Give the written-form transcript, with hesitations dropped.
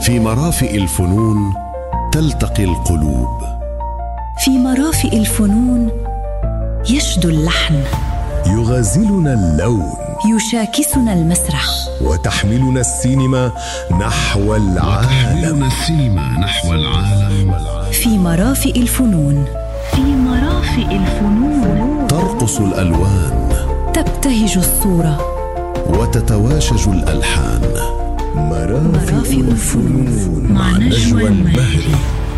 في مرافئ الفنون تلتقي القلوب. في مرافئ الفنون يشدو اللحن، يغازلنا اللون، يشاكسنا المسرح، وتحملنا السينما نحو العالم. في مرافئ الفنون، في مرافئ الفنون ترقص الألوان، تبتهج الصورة، وتتواشج الألحان. مرافئ الفنون مع نجوى المهري.